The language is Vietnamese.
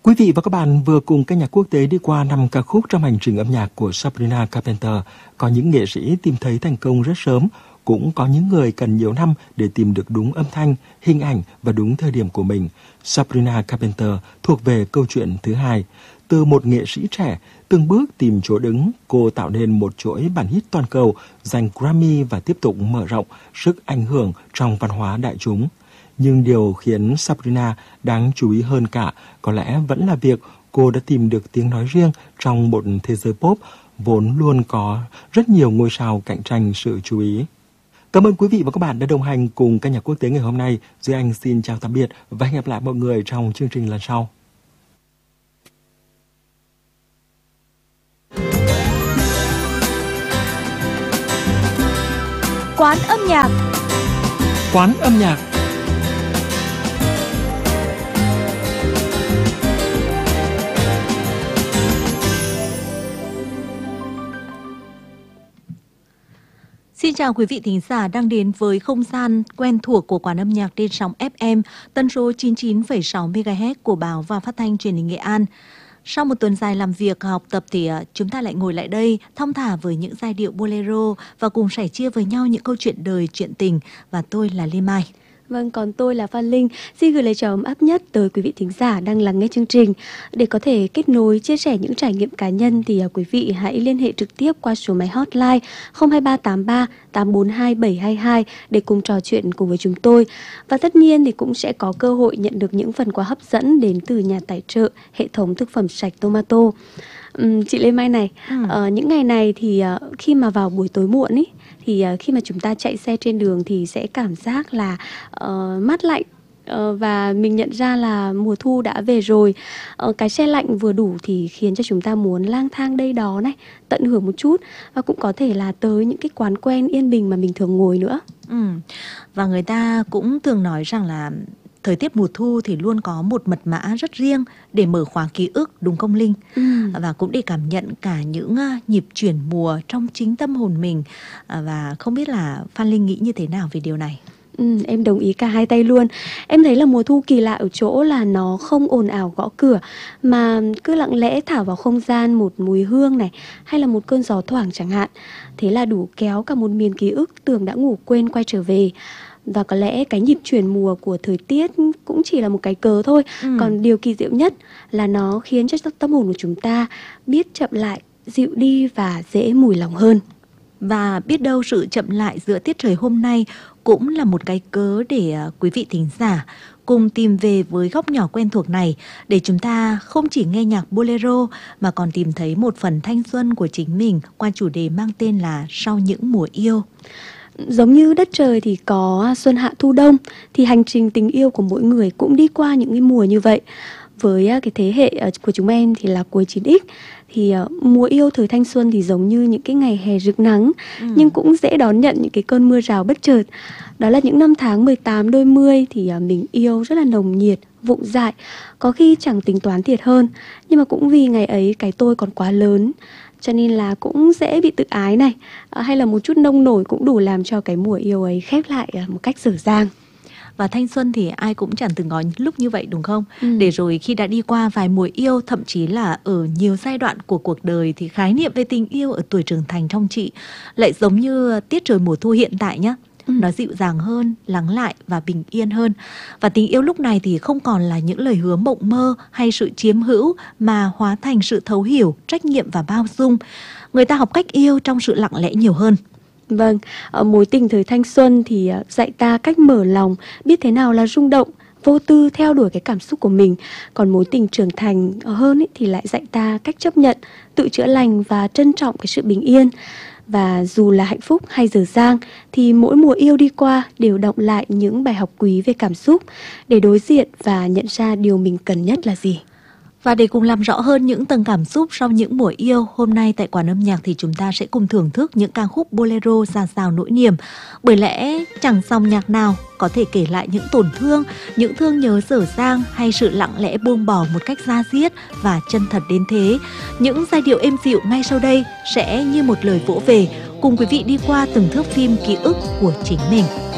Quý vị và các bạn vừa cùng các nhạc quốc tế đi qua 5 ca khúc trong hành trình âm nhạc của Sabrina Carpenter. Có những nghệ sĩ tìm thấy thành công rất sớm, cũng có những người cần nhiều năm để tìm được đúng âm thanh, hình ảnh và đúng thời điểm của mình. Sabrina Carpenter thuộc về câu chuyện thứ hai. Từ một nghệ sĩ trẻ, từng bước tìm chỗ đứng, cô tạo nên một chuỗi bản hit toàn cầu, giành Grammy và tiếp tục mở rộng sức ảnh hưởng trong văn hóa đại chúng. Nhưng điều khiến Sabrina đáng chú ý hơn cả có lẽ vẫn là việc cô đã tìm được tiếng nói riêng trong một thế giới pop vốn luôn có rất nhiều ngôi sao cạnh tranh sự chú ý. Cảm ơn quý vị và các bạn đã đồng hành cùng ca nhạc quốc tế ngày hôm nay. Duy Anh xin chào tạm biệt và hẹn gặp lại mọi người trong chương trình lần sau. Quán âm nhạc. Quán âm nhạc. Xin chào quý vị thính giả đang đến với không gian quen thuộc của Quán âm nhạc trên sóng FM tần số 99,6 MHz của Báo và Phát thanh Truyền hình Nghệ An. Sau một tuần dài làm việc học tập thì chúng ta lại ngồi lại đây thong thả với những giai điệu bolero và cùng sẻ chia với nhau những câu chuyện đời, chuyện tình. Và tôi là Lê Mai. Vâng, còn tôi là Phan Linh. Xin gửi lời chào ấm áp nhất tới quý vị thính giả đang lắng nghe chương trình. Để có thể kết nối, chia sẻ những trải nghiệm cá nhân thì quý vị hãy liên hệ trực tiếp qua số máy hotline 02383 842 722 để cùng trò chuyện cùng với chúng tôi. Và tất nhiên thì cũng sẽ có cơ hội nhận được những phần quà hấp dẫn đến từ nhà tài trợ hệ thống thực phẩm sạch Tomato. Chị Lê Mai này, những ngày này thì khi mà vào buổi tối muộn ý, thì khi mà chúng ta chạy xe trên đường thì sẽ cảm giác là mát lạnh. Và mình nhận ra là mùa thu đã về rồi. Cái xe lạnh vừa đủ thì khiến cho chúng ta muốn lang thang đây đó này, tận hưởng một chút. Và cũng có thể là tới những cái quán quen yên bình mà mình thường ngồi nữa. Và người ta cũng thường nói rằng là thời tiết mùa thu thì luôn có một mật mã rất riêng để mở khóa ký ức, đúng không Linh? Và cũng để cảm nhận cả những nhịp chuyển mùa trong chính tâm hồn mình. Và không biết là Phan Linh nghĩ như thế nào về điều này? Em đồng ý cả hai tay luôn. Em thấy là mùa thu kỳ lạ ở chỗ là nó không ồn ào gõ cửa, mà cứ lặng lẽ thả vào không gian một mùi hương này, hay là một cơn gió thoảng chẳng hạn. Thế là đủ kéo cả một miền ký ức tưởng đã ngủ quên quay trở về. Và có lẽ cái nhịp chuyển mùa của thời tiết cũng chỉ là một cái cớ thôi. Còn điều kỳ diệu nhất là nó khiến cho tâm hồn của chúng ta biết chậm lại, dịu đi và dễ mùi lòng hơn. Và biết đâu sự chậm lại giữa tiết trời hôm nay cũng là một cái cớ để quý vị thính giả cùng tìm về với góc nhỏ quen thuộc này, để chúng ta không chỉ nghe nhạc bolero mà còn tìm thấy một phần thanh xuân của chính mình qua chủ đề mang tên là Sau những mùa yêu. Giống như đất trời thì có xuân hạ thu đông, thì hành trình tình yêu của mỗi người cũng đi qua những cái mùa như vậy. Với cái thế hệ của chúng em thì là cuối 9X, thì mùa yêu thời thanh xuân thì giống như những cái ngày hè rực nắng, nhưng cũng dễ đón nhận những cái cơn mưa rào bất chợt. Đó là những năm tháng 18 đôi mươi thì mình yêu rất là nồng nhiệt, vụng dại, có khi chẳng tính toán thiệt hơn. Nhưng mà cũng vì ngày ấy cái tôi còn quá lớn, cho nên là cũng dễ bị tự ái này, hay là một chút nông nổi cũng đủ làm cho cái mùa yêu ấy khép lại một cách dở dang. Và thanh xuân thì ai cũng chẳng từng có những lúc như vậy đúng không? Để rồi khi đã đi qua vài mùa yêu, thậm chí là ở nhiều giai đoạn của cuộc đời, thì khái niệm về tình yêu ở tuổi trưởng thành trong chị lại giống như tiết trời mùa thu hiện tại nhá. Nó dịu dàng hơn, lắng lại và bình yên hơn. Và tình yêu lúc này thì không còn là những lời hứa mộng mơ hay sự chiếm hữu, mà hóa thành sự thấu hiểu, trách nhiệm và bao dung. Người ta học cách yêu trong sự lặng lẽ nhiều hơn. Vâng, mối tình thời thanh xuân thì dạy ta cách mở lòng, biết thế nào là rung động, vô tư theo đuổi cái cảm xúc của mình. Còn mối tình trưởng thành hơn ý, thì lại dạy ta cách chấp nhận, tự chữa lành và trân trọng cái sự bình yên. Và dù là hạnh phúc hay dở dang thì mỗi mùa yêu đi qua đều đọng lại những bài học quý về cảm xúc, để đối diện và nhận ra điều mình cần nhất là gì. Và để cùng làm rõ hơn những tầng cảm xúc sau những mùa yêu, hôm nay tại Quán âm nhạc thì chúng ta sẽ cùng thưởng thức những ca khúc bolero dạt dào nỗi niềm. Bởi lẽ chẳng dòng nhạc nào có thể kể lại những tổn thương, những thương nhớ dở dang hay sự lặng lẽ buông bỏ một cách da diết và chân thật đến thế. Những giai điệu êm dịu ngay sau đây sẽ như một lời vỗ về, cùng quý vị đi qua từng thước phim ký ức của chính mình.